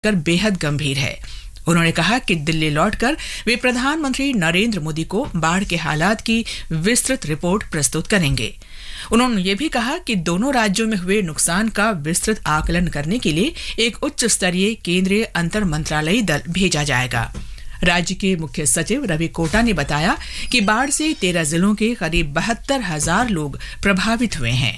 कर बेहद गंभीर है। उन्होंने कहा कि दिल्ली लौटकर वे प्रधानमंत्री नरेंद्र मोदी को बाढ़ के हालात की विस्तृत रिपोर्ट प्रस्तुत करेंगे। उन्होंने ये भी कहा कि दोनों राज्यों में हुए नुकसान का विस्तृत आकलन करने के लिए एक उच्च स्तरीय केंद्रीय अंतर मंत्रालयी दल भेजा जाएगा। राज्य के मुख्य सचिव रवि कोटा ने बताया कि बाढ़ से 13 जिलों के करीब 72,000 लोग प्रभावित हुए हैं।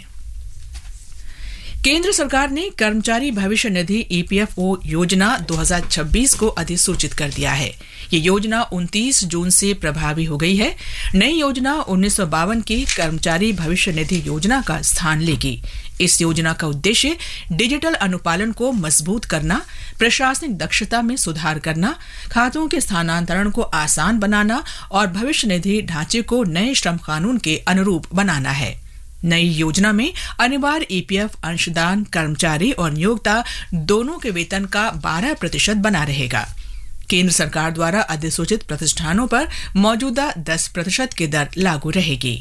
केंद्र सरकार ने कर्मचारी भविष्य निधि ईपीएफओ योजना 2026 को अधिसूचित कर दिया है। ये योजना 29 जून से प्रभावी हो गई है। नई योजना 1952 की कर्मचारी भविष्य निधि योजना का स्थान लेगी। इस योजना का उद्देश्य डिजिटल अनुपालन को मजबूत करना, प्रशासनिक दक्षता में सुधार करना, खातों के स्थानांतरण को आसान बनाना और भविष्य निधि ढांचे को नए श्रम कानून के अनुरूप बनाना है। नई योजना में अनिवार्य ईपीएफ अंशदान कर्मचारी और नियोक्ता दोनों के वेतन का 12% बना रहेगा। केंद्र सरकार द्वारा अधिसूचित प्रतिष्ठानों पर मौजूदा 10% की दर लागू रहेगी।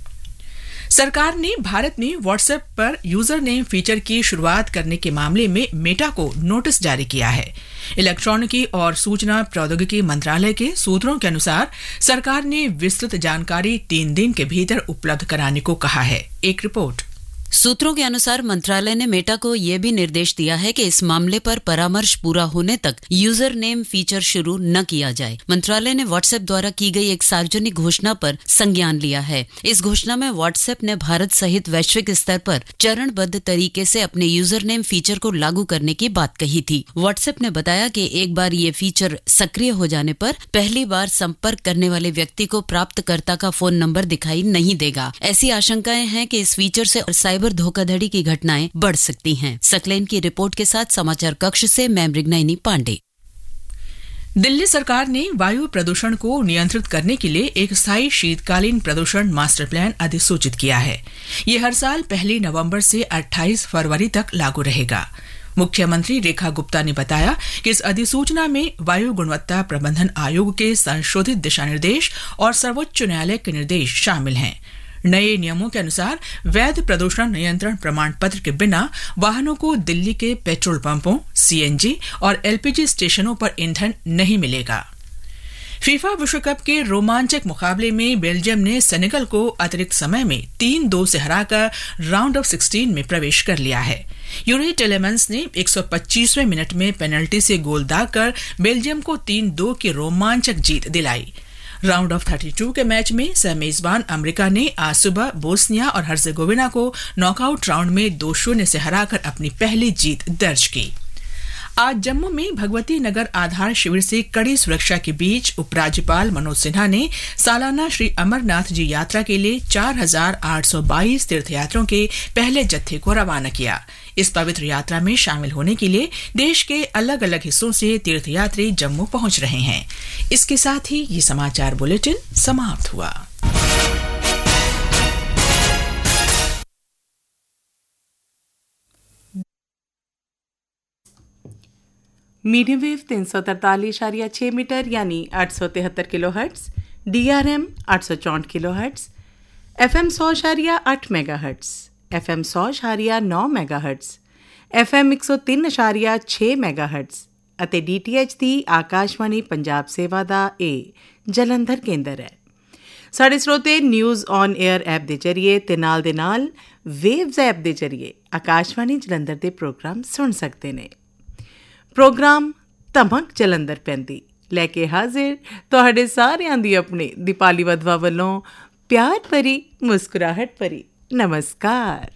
सरकार ने भारत में व्हाट्सएप पर यूजर नेम फीचर की शुरुआत करने के मामले में मेटा को नोटिस जारी किया है। इलेक्ट्रॉनिकी और सूचना प्रौद्योगिकी मंत्रालय के सूत्रों के अनुसार सरकार ने विस्तृत जानकारी 3 दिन के भीतर उपलब्ध कराने को कहा है। एक रिपोर्ट। सूत्रों के अनुसार मंत्रालय ने मेटा को यह भी निर्देश दिया है कि इस मामले पर परामर्श पूरा होने तक यूजर नेम फीचर शुरू न किया जाए। मंत्रालय ने व्हाट्सएप द्वारा की गई एक सार्वजनिक घोषणा पर संज्ञान लिया है। इस घोषणा में व्हाट्सएप ने भारत सहित वैश्विक स्तर पर चरणबद्ध तरीके से अपने यूजर नेम फीचर को लागू करने की बात कही थी। व्हाट्सएप ने बताया कि एक बार ये फीचर सक्रिय हो जाने पर पहली बार संपर्क करने वाले व्यक्ति को प्राप्तकर्ता का फोन नंबर दिखाई नहीं देगा। ऐसी आशंकाएं हैं कि इस फीचर से साइबर धोखाधड़ी की घटनाएं बढ़ सकती हैं। सकलेन की रिपोर्ट के साथ समाचार कक्ष से मैं मृगनयनी पांडे। दिल्ली सरकार ने वायु प्रदूषण को नियंत्रित करने के लिए एक स्थायी शीतकालीन प्रदूषण मास्टर प्लान अधिसूचित किया है। ये हर साल 1 नवंबर से 28 फरवरी तक लागू रहेगा। मुख्यमंत्री रेखा गुप्ता ने बताया कि इस अधिसूचना में वायु गुणवत्ता प्रबंधन आयोग के संशोधित दिशा निर्देश और सर्वोच्च न्यायालय के निर्देश शामिल हैं। नए नियमों के अनुसार वैध प्रदूषण नियंत्रण प्रमाण पत्र के बिना वाहनों को दिल्ली के पेट्रोल पंपों, सीएनजी और एलपीजी स्टेशनों पर ईंधन नहीं मिलेगा। फीफा विश्व कप के रोमांचक मुकाबले में बेल्जियम ने सेनेगल को अतिरिक्त समय में 3-2 से हराकर राउंड ऑफ 16 में प्रवेश कर लिया है। यूरी टेलेमेंस ने 125वें मिनट में पेनल्टी से गोल दागकर बेल्जियम को 3-2 की रोमांचक जीत दिलाई। राउंड ऑफ 32 के मैच में सह मेजबान अमेरिका ने आज सुबह बोस्निया और हर्जेगोविना को नॉकआउट राउंड में 2-0 से हराकर अपनी पहली जीत दर्ज की। आज जम्मू में भगवती नगर आधार शिविर से कड़ी सुरक्षा के बीच उपराज्यपाल मनोज सिन्हा ने सालाना श्री अमरनाथ जी यात्रा के लिए 4,822 तीर्थयात्रियों के पहले जत्थे को रवाना किया। इस पवित्र यात्रा में शामिल होने के लिए देश के अलग अलग हिस्सों से तीर्थयात्री जम्मू पहुंच रहे हैं। इसके साथ ही ये समाचार बुलेटिन समाप्त हुआ। मीडियम वेव 343.6 मीटर यानी 873 kilohertz, DRM 864 kilohertz, FM 100.8 megahertz, FM 100.9 megahertz, FM 103.6 megahertz ਅਤੇ DTH ਦੀ ਆਕਾਸ਼ਵਾਣੀ ਪੰਜਾਬ ਸੇਵਾ ਦਾ ਇਹ ਜਲੰਧਰ ਕੇਂਦਰ ਹੈ। ਸਾਡੇ ਸਰੋਤੇ ਨਿਊਜ਼ ਔਨ 에ਅਰ ਐਪ ਦੇ ਜ਼ਰੀਏ ਤੇ ਨਾਲ ਦੇ ਨਾਲ ਵੇਵਜ਼ ਐਪ ਦੇ ਜ਼ਰੀਏ ਆਕਾਸ਼ਵਾਣੀ ਜਲੰਧਰ ਦੇ ਪ੍ਰੋਗਰਾਮ ਸੁਣ ਸਕਦੇ ਨੇ। ਪ੍ਰੋਗਰਾਮ ਧਮਕ ਜਲੰਧਰ ਪੈਂਦੀ ਲੈ ਕੇ ਹਾਜ਼ਰ ਤੁਹਾਡੇ ਸਾਰਿਆਂ ਦੀ ਆਪਣੀ ਦੀਪਾਲੀ ਵਧਵਾ ਵੱਲੋਂ ਪਿਆਰ ਭਰੀ ਮੁਸਕਰਾਹਟ ਭਰੀ ਨਮਸਕਾਰ।